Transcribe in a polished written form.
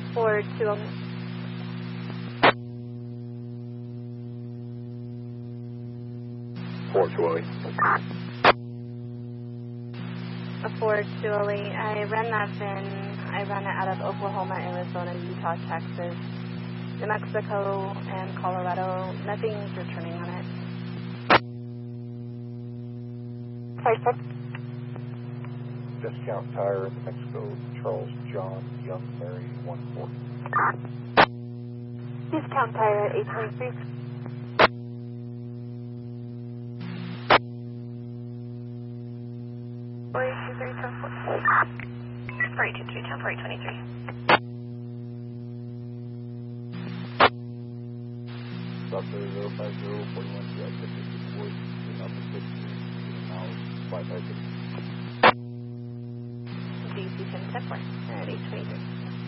4208. A 4208. I ran that VIN. I ran it out of Oklahoma, Arizona, Utah, Texas, New Mexico, and Colorado. Nothing's returning on it. Discount Tire in New Mexico, Charles John Young Mary 140. Discount Tire at 823. 483-1040. Dr. 050-41 CI-56 Wood, number 15, miles, 5 DC 10 at 823.